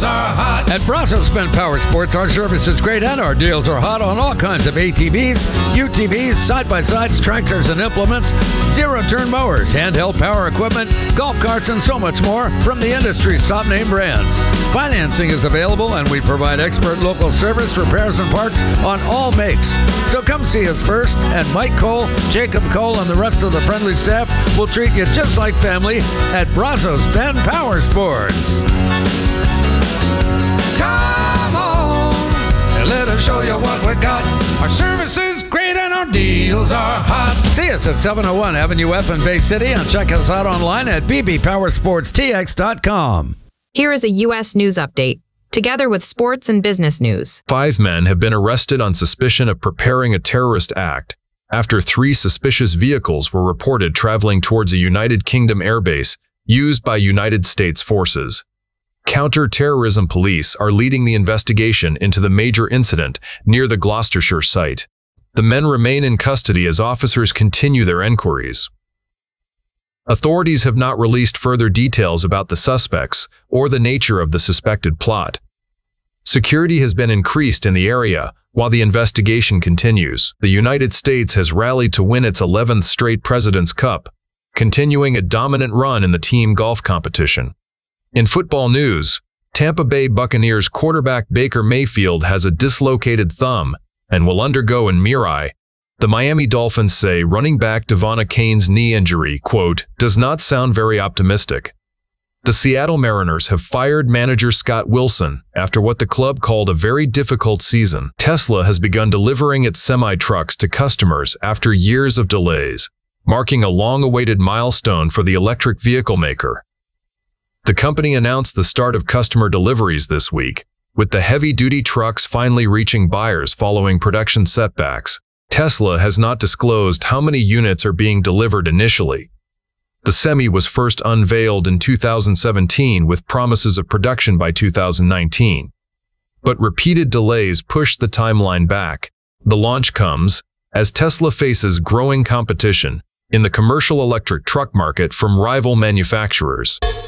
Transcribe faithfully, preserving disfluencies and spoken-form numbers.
are hot. At Brazos Bend Power Sports, our service is great and our deals are hot on all kinds of A T Vs, U T Vs, side-by-sides, tractors and implements, zero-turn mowers, handheld power equipment, golf carts, and so much more from the industry's top-name brands. Financing is available, and we provide expert local service, repairs, and parts on all makes. So come see us first, and Mike Cole, Jacob Cole, and the rest of the friendly staff will treat you just like family at Brazos Bend Power Sports. Come on, and let us show you what we got. Our service is great and our deals are hot. See us at seven oh one Avenue F in Bay City, and check us out online at b b power sports t x dot com. Here is a U S news update, together with sports and business news. Five men have been arrested on suspicion of preparing a terrorist act after three suspicious vehicles were reported traveling towards a United Kingdom airbase used by United States forces. Counter-terrorism police are leading the investigation into the major incident near the Gloucestershire site. The men remain in custody as officers continue their inquiries. Authorities have not released further details about the suspects or the nature of the suspected plot. Security has been increased in the area while the investigation continues. The United States has rallied to win its eleventh straight President's Cup, continuing a dominant run in the team golf competition. In football news, Tampa Bay Buccaneers quarterback Baker Mayfield has a dislocated thumb and will undergo an M R I. The Miami Dolphins say running back Devon Achane's knee injury, quote, does not sound very optimistic. The Seattle Mariners have fired manager Scott Wilson after what the club called a very difficult season. Tesla has begun delivering its semi-trucks to customers after years of delays, marking a long-awaited milestone for the electric vehicle maker. The company announced the start of customer deliveries this week, with the heavy-duty trucks finally reaching buyers following production setbacks. Tesla has not disclosed how many units are being delivered initially. The Semi was first unveiled in two thousand seventeen with promises of production by two thousand nineteen. But repeated delays pushed the timeline back. The launch comes as Tesla faces growing competition in the commercial electric truck market from rival manufacturers.